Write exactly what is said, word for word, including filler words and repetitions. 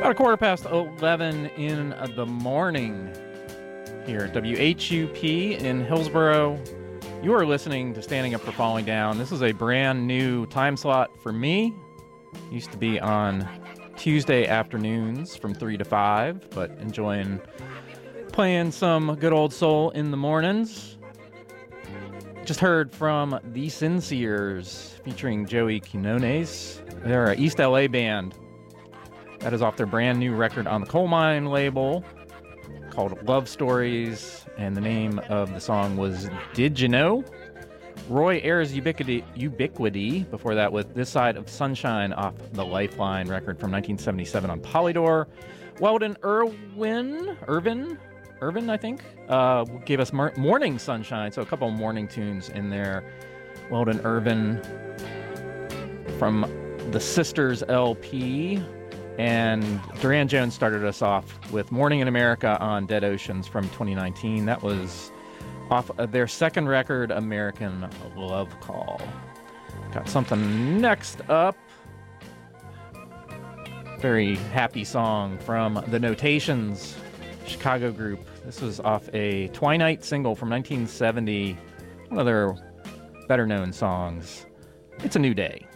About a quarter past eleven in the morning here at W H U P in Hillsboro. You are listening to Standing Up for Falling Down. This is a brand new time slot for me. Used to be on Tuesday afternoons from three to five, but enjoying playing some good old soul in the mornings. Just heard from The Sinceres featuring Joey Quinones. They're an East L A band. That is off their brand new record on the Coal Mine label called Love Stories, and the name of the song was Did You Know? Roy Ayers Ubiquity, Ubiquity before that with This Side of Sunshine off the Lifeline record from nineteen seventy-seven on Polydor. Weldon Irwin, Irvin, Irvin, I think, uh, gave us Morning Sunshine, so a couple of morning tunes in there. Weldon Irvin from the Sisters L P. And Duran Jones started us off with Morning in America on Dead Oceans from twenty nineteen. That was off of their second record, American Love Call. Got something next up. Very happy song from The Notations, Chicago group. This was off a Twilight single from nineteen seventy. One of their better known songs. It's a New Day.